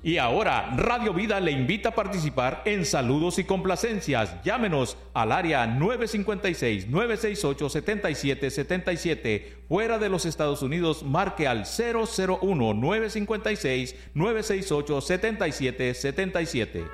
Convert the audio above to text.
Y ahora, Radio Vida le invita a participar en Saludos y Complacencias. Llámenos al área 956-968-7777. Fuera de los Estados Unidos, marque al 001-956-968-7777.